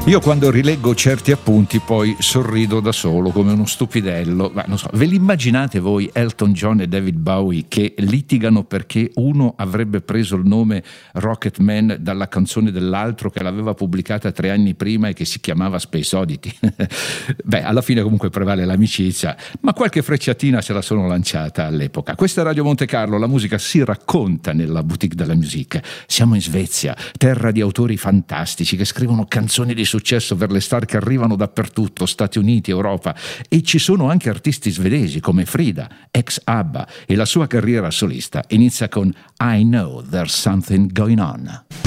Io quando rileggo certi appunti poi sorrido da solo come uno stupidello, ma non so, ve li immaginate voi Elton John e David Bowie che litigano perché uno avrebbe preso il nome Rocket Man dalla canzone dell'altro che l'aveva pubblicata 3 anni prima e che si chiamava Space Oddity? Beh, alla fine comunque prevale l'amicizia, ma qualche frecciatina se la sono lanciata all'epoca. Questa è Radio Monte Carlo, la musica si racconta nella boutique della musica. Siamo in Svezia, terra di autori fantastici che scrivono canzoni di successo per le star che arrivano dappertutto, Stati Uniti, Europa, e ci sono anche artisti svedesi come Frida, ex ABBA, e la sua carriera solista inizia con I Know There's Something Going On.